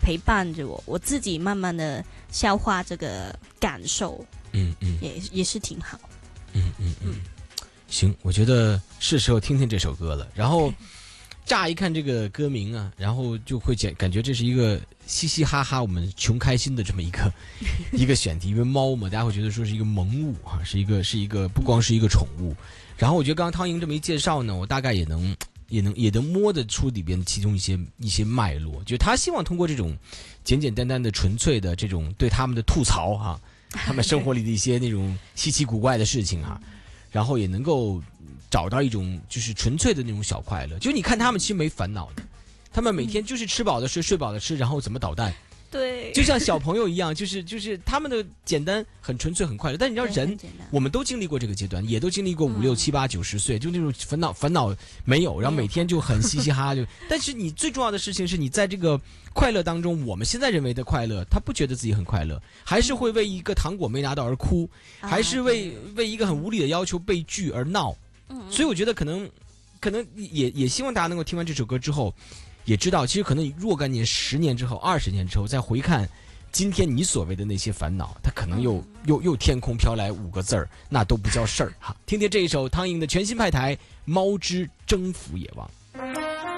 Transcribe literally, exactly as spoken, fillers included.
陪伴着我，我自己慢慢的消化这个感受， 嗯嗯， 也也是挺好。 嗯嗯嗯，行，我觉得是时候听听这首歌了。然后乍一看这个歌名啊，然后就会感感觉这是一个嘻嘻哈哈我们穷开心的这么一个一个选题，因为猫嘛，大家会觉得说是一个萌物啊，是一个是一个不光是一个宠物。然后我觉得刚刚汤莹这么一介绍呢，我大概也能也能也能摸得出里边其中一些一些脉络，就是他希望通过这种简简单单的纯粹的这种对他们的吐槽哈、啊，他们生活里的一些那种稀奇古怪的事情哈、啊，然后也能够找到一种就是纯粹的那种小快乐。就你看他们其实没烦恼的，他们每天就是吃饱的睡，睡饱的吃，然后怎么捣蛋。 对， 就像小朋友一样，就是就是他们的简单很纯粹很快乐。但你知道人，我们都经历过这个阶段，也都经历过五六七八九十岁，就那种烦恼烦恼没有，然后每天就很嘻嘻哈哈就。但是你最重要的事情是你在这个快乐当中，我们现在认为的快乐，他不觉得自己很快乐，还是会为一个糖果没拿到而哭，还是为为一个很无理的要求被拒而闹。所以我觉得可能可能也也希望大家能够听完这首歌之后。也知道，其实可能若干年、十年之后、二十年之后，再回看今天你所谓的那些烦恼，它可能又又又天空飘来五个字儿，那都不叫事儿哈。听听这一首汤莹的全新派台《猫之征服野望》。